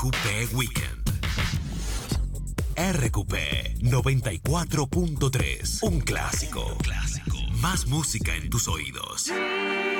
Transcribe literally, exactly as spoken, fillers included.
Q P Weekend. R Q P noventa y cuatro punto tres. Un clásico. Clásico. Más música en tus oídos.